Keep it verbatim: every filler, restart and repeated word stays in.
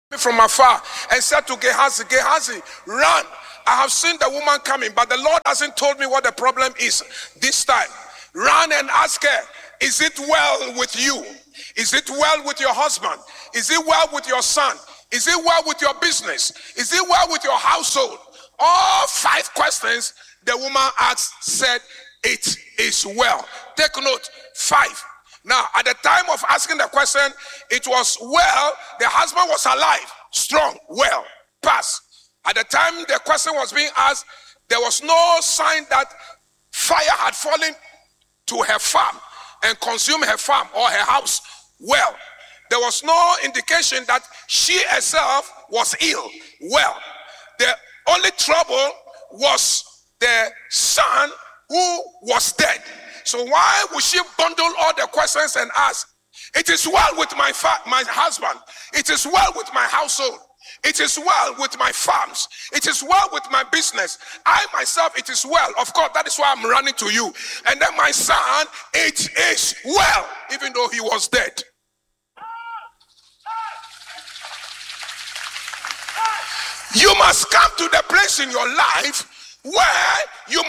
from afar and said to Gehazi, Gehazi, run. I have seen the woman coming, but the Lord hasn't told me what the problem is this time. Run and ask her, is it well with you? Is it well with your husband? Is it well with your son? Is it well with your business? Is it well with your household? All five questions the woman asked said, it is well. Take note, five. Now, at the time of asking the question, it was well, the husband was alive, strong, well, pass. At the time the question was being asked, there was no sign that fire had fallen to her farm and consumed her farm or her house. Well, there was no indication that she herself was ill. Well, the only trouble was the son who was dead. So why would she bundle all the questions and ask, it is well with my fa- my husband. It is well with my household. It is well with my farms. It is well with my business. I myself, it is well. Of course, that is why I'm running to you. And then my son, it is well, even though he was dead. You must come to the place in your life where you